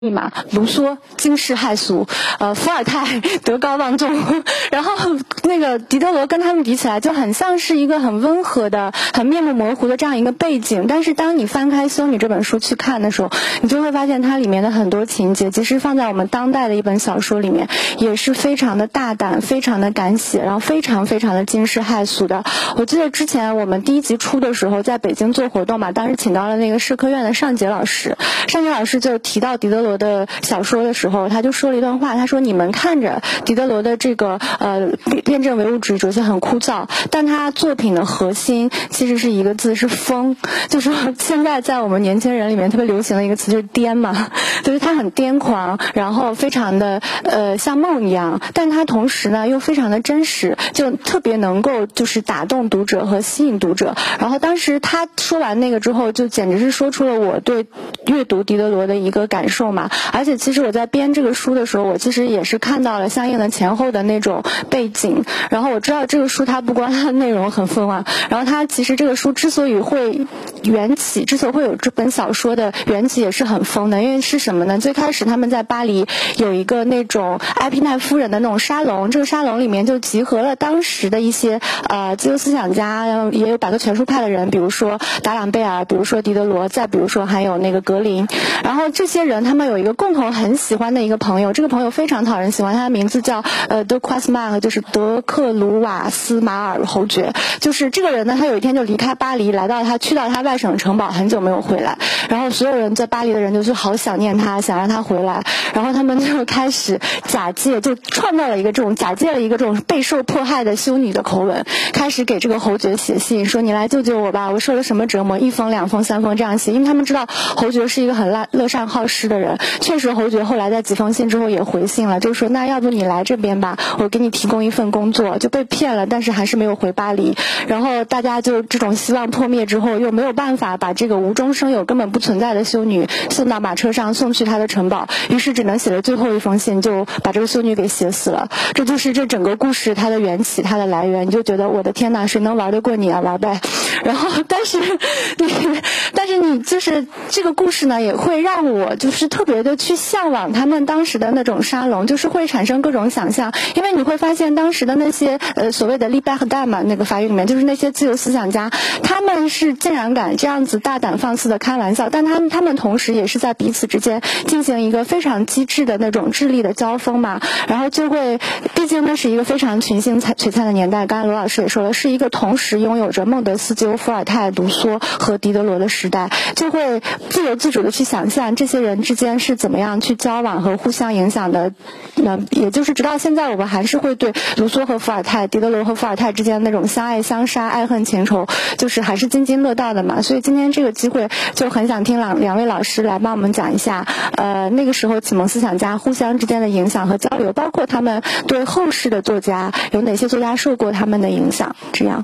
嘛，卢梭惊世骇俗，伏尔泰德高望重，然后那个狄德罗跟他们比起来，就很像是一个很温和的、很面目模糊的这样一个背景。但是当你翻开《修女》这本书去看的时候，你就会发现它里面的很多情节，其实放在我们当代的一本小说里面，也是非常的大胆、非常的敢写，然后非常非常的惊世骇俗的。我记得之前我们第一集出的时候，在北京做活动嘛，当时请到了那个社科院的尚杰老师，尚杰老师就提到狄德罗的小说的时候，他就说了一段话，他说你们看着狄德罗的这个辩证唯物主义主题很枯燥，但他作品的核心其实是一个字，是疯。就说现在在我们年轻人里面特别流行的一个词就是癫嘛，就是他很癫狂，然后非常的像梦一样，但他同时呢又非常的真实，就特别能够就是打动读者和吸引读者。然后当时他说完那个之后，就简直是说出了我对阅读狄德罗的一个感受嘛。而且其实我在编这个书的时候，我其实也是看到了相应的前后的那种背景，然后我知道这个书它不光它的内容很疯啊，然后它其实这个书之所以会缘起，之所以会有这本小说的缘起也是很疯的。因为是什么呢？最开始他们在巴黎有一个那种埃皮奈夫人的那种沙龙，这个沙龙里面就集合了当时的一些自由思想家，也有百科全书派的人，比如说达朗贝尔，比如说狄德罗，再比如说还有那个格林。然后这些人他们有一个共同很喜欢的一个朋友，这个朋友非常讨人喜欢，他的名字叫德夸斯曼，就是德克鲁瓦斯马尔侯爵。就是这个人呢，他有一天就离开巴黎，去到他外省城堡，很久没有回来，然后所有人在巴黎的人就好想念他，想让他回来，然后他们就开始创造了一个这种假借了一个这种备受迫害的修女的口吻，开始给这个侯爵写信，说你来救救我吧，我受了什么折磨，1封2封3封这样写。因为他们知道侯爵是一个很乐善好施的人，确实侯爵后来在几封信之后也回信了，就说那要不你来这边吧，我给你提供一份工作。就被骗了，但是还是没有回巴黎。然后大家就这种希望破灭之后，又没有办法把这个无中生有根本不存在的修女送到马车上送去她的城堡，于是只能写了最后一封信，就把这个修女给写死了。这就是这整个故事它的缘起，它的来源。你就觉得我的天哪，谁能玩得过你啊，玩呗。然后但是你就是这个故事呢，也会让我就是特别的去向往他们当时的那种沙龙，就是会产生各种想象。因为你会发现当时的那些所谓的利巴和代嘛，那个法语里面就是那些自由思想家，他们是竟然敢这样子大胆放肆的开玩笑，但他们同时也是在彼此之间进行一个非常机智的那种智力的交锋嘛。然后就会，毕竟那是一个非常群星璀璨的年代，刚才罗老师也说了，是一个同时拥有着孟德斯鸠、伏尔泰、卢梭和狄德罗的时代，就会自由自主的去想象这些人之间是怎么样去交往和互相影响的。也就是直到现在，我们还是会对卢梭和伏尔泰、狄德罗和伏尔泰之间那种相爱相杀、爱恨情仇，就是还是津津乐道的嘛。所以今天这个机会，就很想听两位老师来帮我们讲一下，那个时候启蒙思想家互相之间的影响和交流，包括他们对后世的作家有哪些作家受过他们的影响，这样。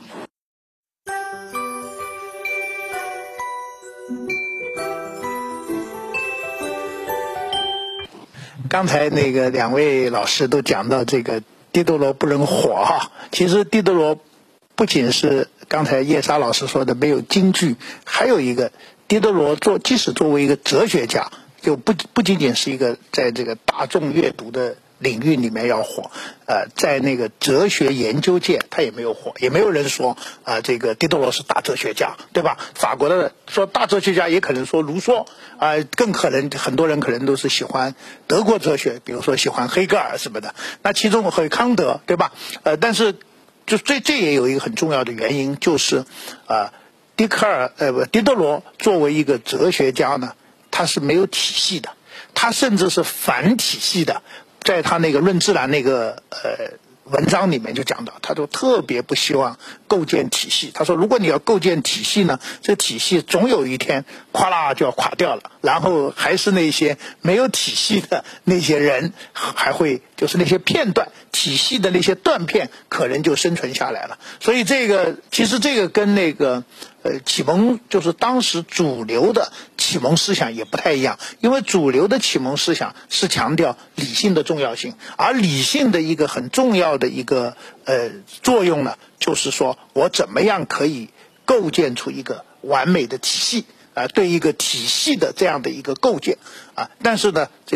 刚才那个两位老师都讲到这个狄德罗不能火哈，其实狄德罗不仅是刚才叶莎老师说的没有金句，还有一个狄德罗即使作为一个哲学家，就不仅仅是一个在这个大众阅读的领域里面要火，在那个哲学研究界他也没有火，也没有人说这个狄德罗是大哲学家，对吧？法国的说大哲学家也可能说卢梭，更可能很多人可能都是喜欢德国哲学，比如说喜欢黑格尔什么的，那其中还有康德，对吧？但是就这也有一个很重要的原因，就是狄德罗作为一个哲学家呢，他是没有体系的，他甚至是反体系的。在他那个论自然那个文章里面就讲到，他就特别不希望构建体系。他说如果你要构建体系呢，这体系总有一天哗啦就要垮掉了，然后还是那些没有体系的那些人，还会就是那些片段体系的那些断片可能就生存下来了。所以其实这个跟那个启蒙就是当时主流的启蒙思想也不太一样，因为主流的启蒙思想是强调理性的重要性，而理性的一个很重要的一个作用呢，就是说我怎么样可以构建出一个完美的体系对一个体系的这样的一个构建啊。但是呢，